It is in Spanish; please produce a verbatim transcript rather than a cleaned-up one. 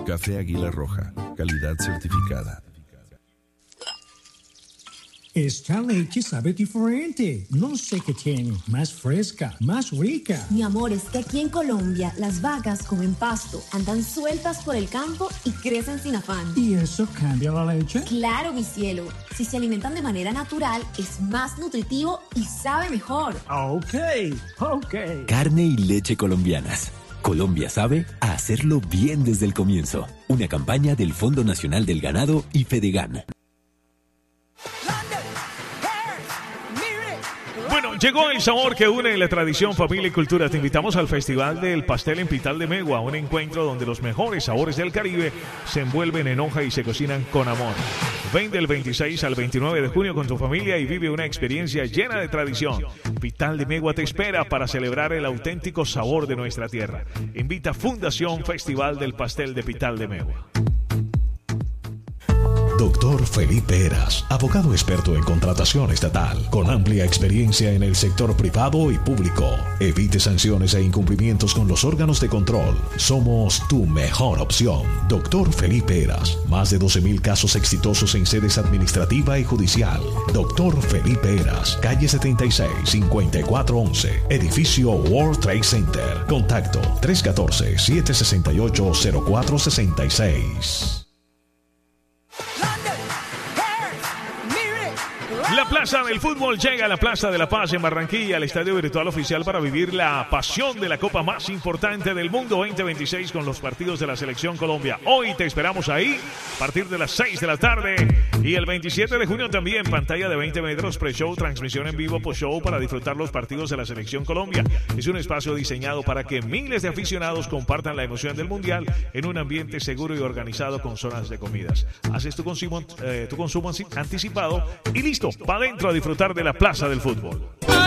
Café Águila Roja, calidad certificada. Esta leche sabe diferente. No sé qué tiene. Más fresca, más rica. Mi amor, es que aquí en Colombia las vacas comen pasto, andan sueltas por el campo y crecen sin afán. ¿Y eso cambia la leche? Claro, mi cielo. Si se alimentan de manera natural, es más nutritivo y sabe mejor. Ok, ok. Carne y leche colombianas. Colombia sabe a hacerlo bien desde el comienzo. Una campaña del Fondo Nacional del Ganado y Fedegan. Bueno, llegó el sabor que une la tradición, familia y cultura. Te invitamos al Festival del Pastel en Pital de Megua, un encuentro donde los mejores sabores del Caribe se envuelven en hoja y se cocinan con amor. Ven del veintiséis al veintinueve de junio con tu familia y vive una experiencia llena de tradición. Pital de Megua te espera para celebrar el auténtico sabor de nuestra tierra. Invita Fundación Festival del Pastel de Pital de Megua. Doctor Felipe Heras, abogado experto en contratación estatal, con amplia experiencia en el sector privado y público. Evite sanciones e incumplimientos con los órganos de control. Somos tu mejor opción. Doctor Felipe Heras, más de doce mil casos exitosos en sedes administrativa y judicial. Doctor Felipe Heras, calle setenta y seis, cincuenta y cuatro once, edificio World Trade Center. Contacto tres uno cuatro, siete seis ocho, cero cuatro seis seis. La Plaza del Fútbol llega a la Plaza de la Paz en Barranquilla, al estadio virtual oficial para vivir la pasión de la copa más importante del mundo veinte veintiséis con los partidos de la Selección Colombia. Hoy te esperamos ahí a partir de las seis de la tarde y el veintisiete de junio también pantalla de veinte metros, pre-show, transmisión en vivo, post-show para disfrutar los partidos de la Selección Colombia. Es un espacio diseñado para que miles de aficionados compartan la emoción del Mundial en un ambiente seguro y organizado con zonas de comidas. Haces tu consumo, eh, tu consumo anticipado y listo, para adentro a disfrutar de la Plaza del Fútbol.